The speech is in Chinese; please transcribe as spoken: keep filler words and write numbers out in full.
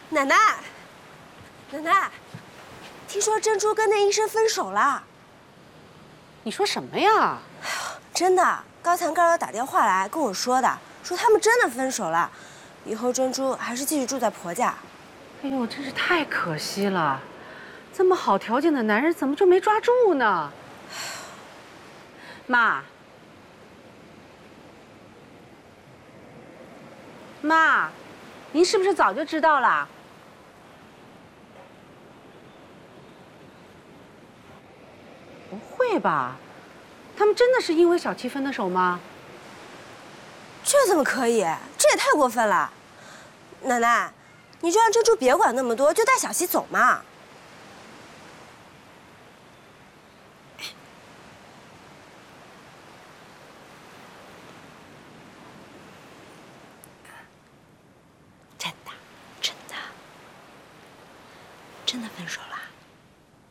奶奶，奶奶，听说珍珠跟那医生分手了。 你说什么呀？ 真的，刚才高瑶打电话来跟我说的，说他们真的分手了，以后珍珠还是继续住在婆家。 哎呦，真是太可惜了，这么好条件的男人怎么就没抓住呢？妈，妈，您是不是早就知道了？不会吧？他们真的是因为小七分的手吗？ 这怎么可以？这也太过分了！奶奶，你就让珍珠别管那么多，就带小七走嘛。真的，真的，真的分手了。